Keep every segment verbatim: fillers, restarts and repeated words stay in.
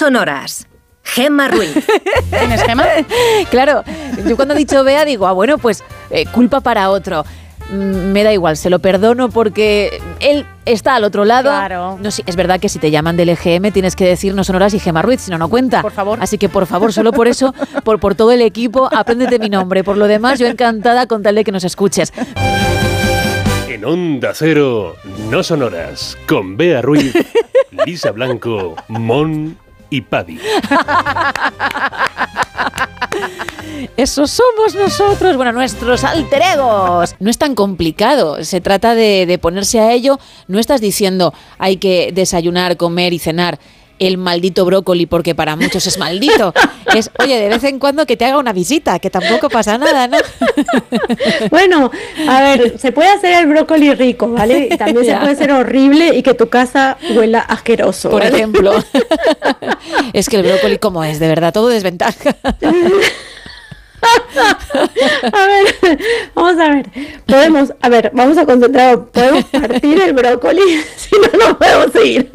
sonoras. Gemma Ruiz. ¿Tienes Gemma? Claro, yo cuando he dicho Bea digo, ah, bueno, pues eh, culpa para otro. Mm, me da igual, se lo perdono porque él está al otro lado. Claro. No, sí, es verdad que si te llaman del E G M tienes que decir no sonoras y Gemma Ruiz, si no, no cuenta. Por favor. Así que, por favor, solo por eso, por, por todo el equipo, apréndete mi nombre. Por lo demás, yo encantada con tal de que nos escuches. En Onda Cero, no sonoras, con Bea Ruiz, Lisa Blanco, Mon y Paddy. Eso somos nosotros, bueno, nuestros alter egos. No es tan complicado, se trata de, de ponerse a ello. No estás diciendo hay que desayunar, comer y cenar el maldito brócoli porque para muchos es maldito. Es, oye, de vez en cuando que te haga una visita, que tampoco pasa nada, ¿no? Bueno, a ver, se puede hacer el brócoli rico, ¿vale? Y también Ya. se puede hacer horrible y que tu casa huela asqueroso, Por ¿vale? ejemplo. Es que el brócoli, ¿cómo es? De verdad, todo desventaja. A ver, vamos a ver. Podemos, a ver, vamos a concentrar. Podemos partir el brócoli, si no, no podemos seguir.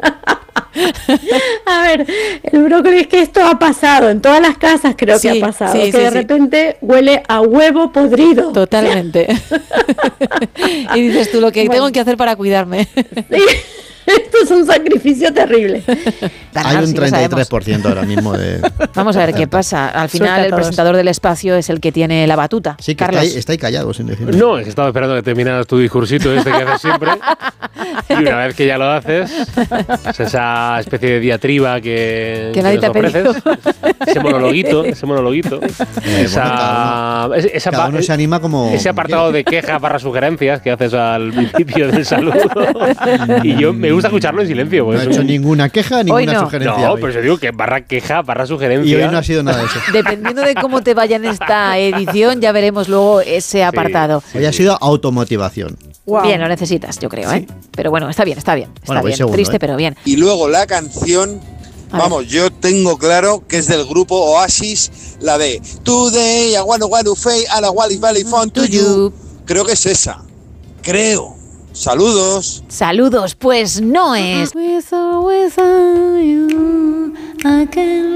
A ver, el brócoli, es que esto ha pasado en todas las casas, creo Sí, que ha pasado, sí, que sí, de sí. repente huele a huevo podrido. Totalmente. Y dices tú lo que Bueno. tengo que hacer para cuidarme. Sí. Esto es un sacrificio terrible. Ganar, Hay un sí, lo treinta y tres sabemos. por ciento ahora mismo de... Vamos a ver qué pasa. Al final, Suelta a el todos. presentador del espacio es el que tiene la batuta. Sí, que está Carlos. ahí, está ahí callado sin decir nada. No, es que estaba esperando que terminaras tu discursito este que haces siempre. Y una vez que ya lo haces, es esa especie de diatriba que, Que nadie nos te ha pedido. ofreces. Ese monologuito, ese monologuito. Eh, esa, bueno, cada ese- esa Cada pa- uno se anima como... Ese como apartado quiere. de quejas barra sugerencias que haces al principio del saludo. Y yo me gusta escucharlo en silencio. No porque he es hecho un- ninguna queja, ninguna no. sugerencia. No, hoy. pero yo digo que barra queja, barra Y sugerencia. hoy no ha sido nada de eso. Dependiendo de cómo te vaya en esta edición, ya veremos luego ese apartado. Hoy ha sido automotivación. Wow. Bien, lo necesitas, yo creo, ¿eh? Pero bueno, está bien, está bien. Está Bueno, voy bien. segundo, Triste, ¿eh? pero bien. Y luego la canción, A ver. vamos, yo tengo claro que es del grupo Oasis, la de Today I wanna wanna fade and I want valley fun to you. Creo que es esa. Creo. Saludos. Saludos, pues no es. With or without you, I can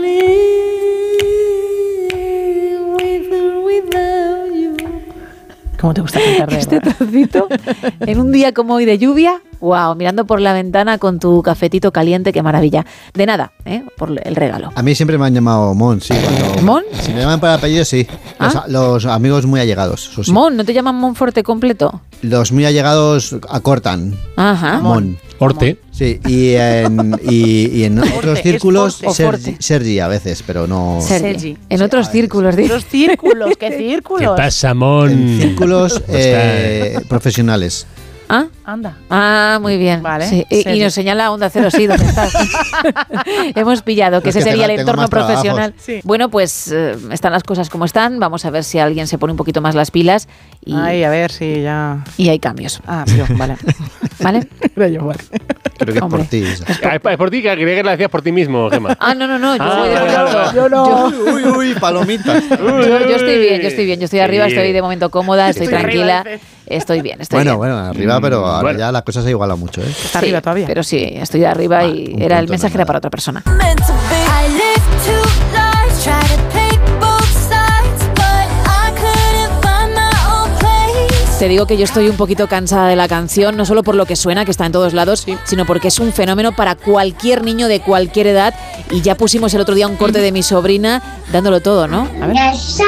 live with or without you. ¿Cómo te gusta cantar de Este verdad? trocito, en un día como hoy de lluvia, wow, mirando por la ventana con tu cafetito caliente, qué maravilla. De nada, ¿eh? Por el regalo. A mí siempre me han llamado Mon, sí. Cuando, ¿Mon? Si me llaman por apellido, sí. Los, Ah. los amigos muy allegados, eso sí. Mon, ¿no te llaman Monforte completo? Los muy allegados acortan. Ajá. Mon. Orte. Sí, y en, y, y en otros es círculos, forte. Sergi, Forte. Sergi a veces, pero no... Sergi. Sergi. En otros círculos, dice. Los círculos, ¿qué círculos? pasa, Mon? En círculos eh, profesionales. ¿Ah? Anda. Ah, muy bien. Vale, Sí, y, y Sergi. nos señala Onda Cero, sí, ¿dónde estás? Hemos pillado que Es ese que sería tengo- el tengo entorno más trabajos. profesional. Sí. Bueno, pues eh, están las cosas como están. Vamos a ver si alguien se pone un poquito más las pilas y, Ay, a ver si ya... y hay cambios. Ah, yo, vale. ¿Vale? Era yo, vale. Creo que es Hombre. por ti. Isa. Ah, Es por ti, que creía que lo decías por ti mismo, Gemma. Ah, no, no, no. Yo, Ah, soy de vale, momento- vale, vale. Yo no. yo- Uy, uy, palomitas. yo- yo estoy bien, yo estoy bien. Yo estoy arriba, Sí. estoy de momento cómoda, estoy, Estoy tranquila. arriba, dice. Estoy bien, estoy Bueno, bien. bueno, arriba, pero ahora Bueno. ya la cosa se ha igualado mucho, ¿eh? Está Sí, arriba todavía. Pero sí, estoy de arriba Ah, y un era el punto, mensaje no era nada. para otra persona. I lived two lives, tried to pick both sides, but I couldn't find my own place. Te digo que yo estoy un poquito cansada de la canción, no solo por lo que suena, que está en todos lados, sino porque es un fenómeno para cualquier niño de cualquier edad. Y ya pusimos el otro día un corte de mi sobrina dándolo todo, ¿no? A ver.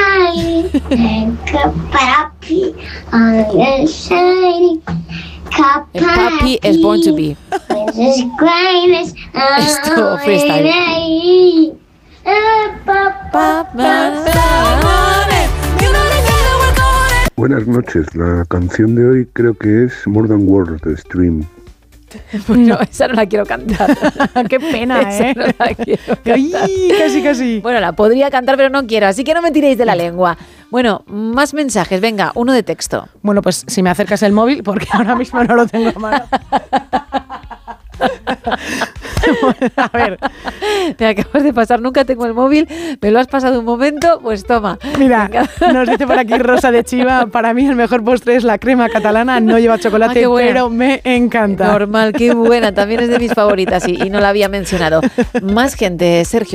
El papi es born to be. Esto, freestyle. Buenas noches, la canción de hoy creo que es More Than Words de Stream. Bueno, esa no la quiero cantar. Qué pena, Esa ¿eh? no la quiero Ay, cantar. casi, casi. Bueno, la podría cantar, pero no quiero, así que no me tiréis de la lengua. Bueno, más mensajes, venga, uno de texto. Bueno, pues si me acercas el móvil, porque ahora mismo no lo tengo a mano. A ver, Te acabas de pasar, nunca tengo el móvil, me lo has pasado un momento, pues toma. mira, Venga. nos dice por aquí Rosa de Chiva, para mí el mejor postre es la crema catalana, no lleva Ah, chocolate, qué buena. pero me encanta. Normal, qué buena, también es de mis favoritas y, y no la había mencionado. Más gente, Sergio.